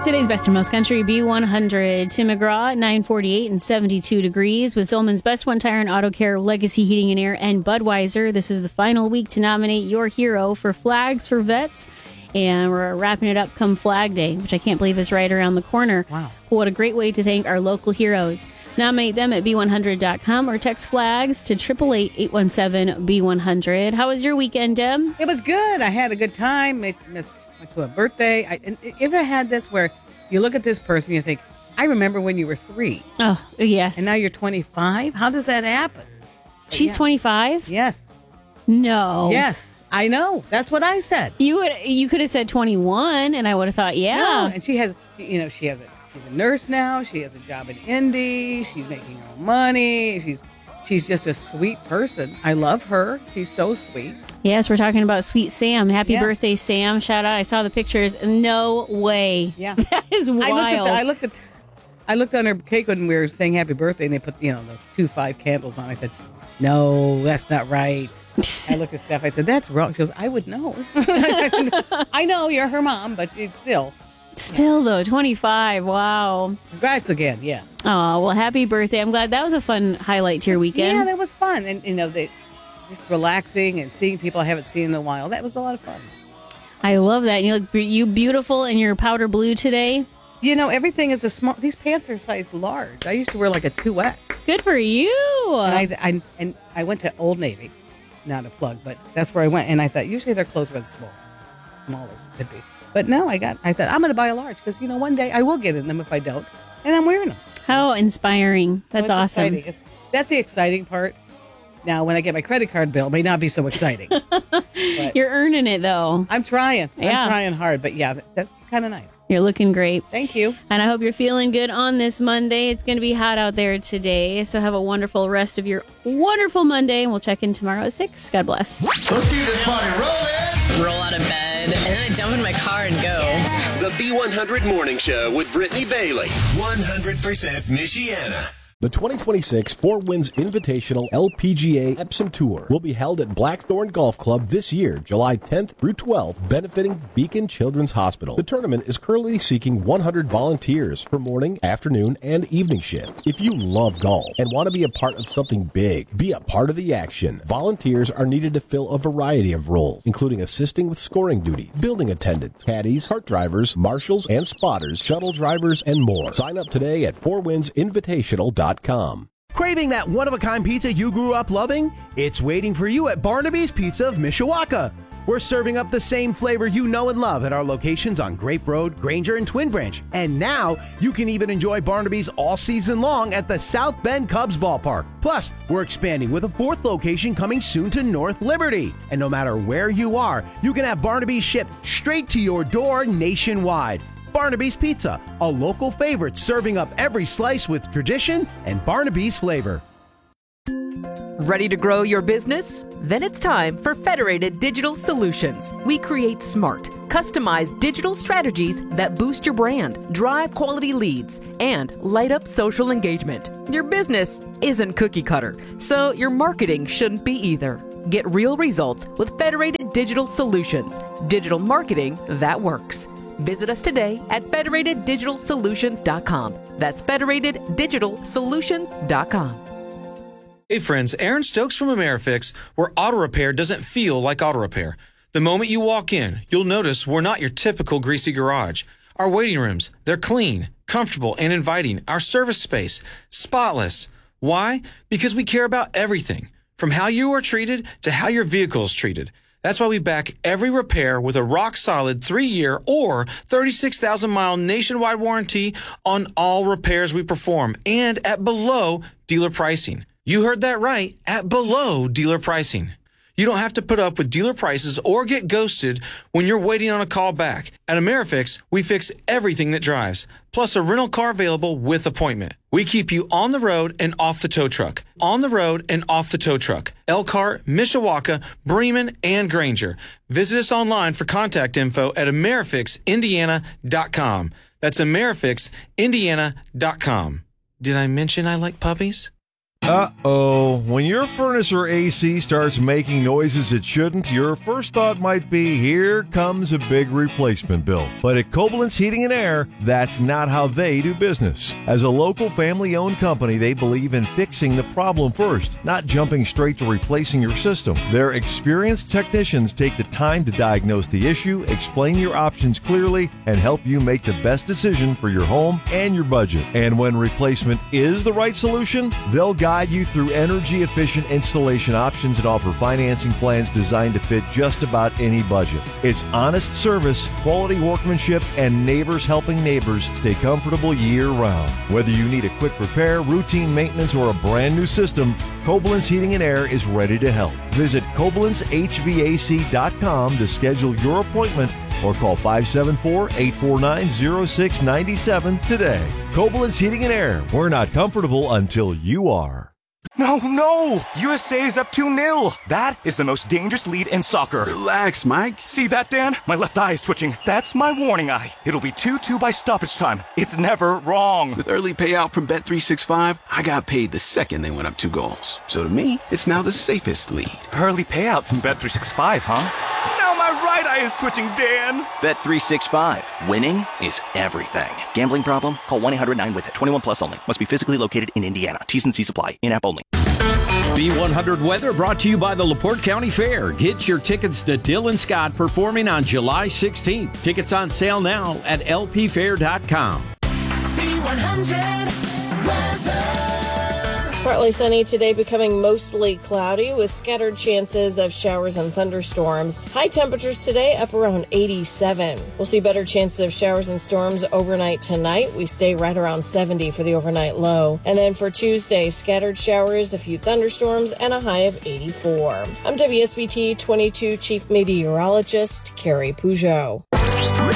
Today's Best of Most Country, B100. Tim McGraw, 948 and 72 degrees. With Zillman's Best One Tire and Auto Care, Legacy Heating and Air, and Budweiser. This is the final week to nominate your hero for Flags for Vets. And we're wrapping it up come Flag Day, which I can't believe is right around the corner. Wow. What a great way to thank our local heroes. Nominate them at B100.com or text FLAGS to 888-817-B100. How was your weekend, Deb? It was good. I had a good time. It's my birthday. And if I had this where you look at this person, you think, I remember when you were 3. Oh, yes. And now you're 25? How does that happen? She's 25? Yes. No. Yes. I know. That's what I said. You could have said 21, and I would have thought, yeah. No. And she's a nurse now. She has a job in Indy. She's making her own money. She's just a sweet person. I love her. She's so sweet. Yes, we're talking about Sweet Sam. Happy birthday, Sam. Shout out. I saw the pictures. No way. Yeah. That is wild. I looked on her cake when we were saying happy birthday, and they put, the 2 5 candles on. I said, no, that's not right. I looked at Steph. I said, that's wrong. She goes, I would know. I know you're her mom, but it's still. Still, though, 25. Wow. Congrats again. Yeah. Oh, well, happy birthday. I'm glad that was a fun highlight to your weekend. Yeah, that was fun. And, they just relaxing and seeing people I haven't seen in a while. That was a lot of fun. I love that. You look beautiful in your powder blue today. Everything is a small. These pants are size large. I used to wear like a 2X. Good for you. And I went to Old Navy. Not a plug, but that's where I went. And I thought, usually their clothes are smaller, could be. But no, I thought, I'm going to buy a large because, one day I will get in them if I don't. And I'm wearing them. How inspiring. That's awesome. That's the exciting part. Now, when I get my credit card bill, it may not be so exciting. You're earning it, though. I'm trying. Yeah. I'm trying hard. But yeah, that's kind of nice. You're looking great. Thank you. And I hope you're feeling good on this Monday. It's going to be hot out there today. So have a wonderful rest of your wonderful Monday. And we'll check in tomorrow at 6. God bless. Let's keep this party rolling. Roll out of bed, and then I jump in my car and go. The B100 Morning Show with Brittany Bailey. 100% Michiana. The 2026 Four Winds Invitational LPGA Epsom Tour will be held at Blackthorn Golf Club this year, July 10th through 12th, benefiting Beacon Children's Hospital. The tournament is currently seeking 100 volunteers for morning, afternoon, and evening shift. If you love golf and want to be a part of something big, be a part of the action. Volunteers are needed to fill a variety of roles, including assisting with scoring duty, building attendants, caddies, cart drivers, marshals and spotters, shuttle drivers, and more. Sign up today at fourwindsinvitational.com. Craving that one-of-a-kind pizza you grew up loving? It's waiting for you at Barnaby's Pizza of Mishawaka. We're serving up the same flavor you know and love at our locations on Grape Road, Granger, and Twin Branch. And now, you can even enjoy Barnaby's all season long at the South Bend Cubs Ballpark. Plus, we're expanding with a 4th location coming soon to North Liberty. And no matter where you are, you can have Barnaby's shipped straight to your door nationwide. Barnaby's Pizza, a local favorite serving up every slice with tradition and Barnaby's flavor. Ready to grow your business? Then it's time for Federated Digital Solutions. We create smart, customized digital strategies that boost your brand, drive quality leads, and light up social engagement. Your business isn't cookie cutter, so your marketing shouldn't be either. Get real results with Federated Digital Solutions. Digital marketing that works. Visit us today at federateddigitalsolutions.com. That's federateddigitalsolutions.com. Hey friends, Aaron Stokes from AmeriFix, where auto repair doesn't feel like auto repair. The moment you walk in, you'll notice we're not your typical greasy garage. Our waiting rooms, they're clean, comfortable, and inviting. Our service space, spotless. Why? Because we care about everything, from how you are treated to how your vehicle is treated. That's why we back every repair with a rock-solid 3-year or 36,000-mile nationwide warranty on all repairs we perform and at below dealer pricing. You heard that right, at below dealer pricing. You don't have to put up with dealer prices or get ghosted when you're waiting on a call back. At AmeriFix, we fix everything that drives, plus a rental car available with appointment. We keep you on the road and off the tow truck. On the road and off the tow truck. Elkhart, Mishawaka, Bremen, and Granger. Visit us online for contact info at AmeriFixIndiana.com. That's AmeriFixIndiana.com. Did I mention I like puppies? Uh-oh. When your furnace or AC starts making noises it shouldn't, your first thought might be, here comes a big replacement bill. But at Koblenz Heating and Air, that's not how they do business. As a local family-owned company, they believe in fixing the problem first, not jumping straight to replacing your system. Their experienced technicians take the time to diagnose the issue, explain your options clearly, and help you make the best decision for your home and your budget. And when replacement is the right solution, they'll guide you through energy-efficient installation options and offer financing plans designed to fit just about any budget. It's honest service, quality workmanship, and neighbors helping neighbors stay comfortable year-round. Whether you need a quick repair, routine maintenance, or a brand new system, Koblenz Heating and Air is ready to help. Visit KoblenzHVAC.com to schedule your appointment or call 574-849-0697 today. Koblenz Heating and Air. We're not comfortable until you are. No! USA is up 2-0. That is the most dangerous lead in soccer. Relax, Mike. See that, Dan? My left eye is twitching. That's my warning eye. It'll be 2-2 by stoppage time. It's never wrong. With early payout from Bet365, I got paid the second they went up 2 goals. So to me, it's now the safest lead. Early payout from Bet365, huh? Now my right eye is twitching, Dan. Bet365. Winning is everything. Gambling problem? Call 1-800-9-WITH-IT. 21 plus only. Must be physically located in Indiana. T's and C's apply. In-app only. B100 weather brought to you by the LaPorte County Fair. Get your tickets to Dylan Scott performing on July 16th. Tickets on sale now at lpfair.com. B100 weather. Partly sunny today, becoming mostly cloudy with scattered chances of showers and thunderstorms. High temperatures today up around 87. We'll see better chances of showers and storms overnight tonight. We stay right around 70 for the overnight low. And then for Tuesday, scattered showers, a few thunderstorms, and a high of 84. I'm WSBT 22 Chief Meteorologist Carrie Peugeot.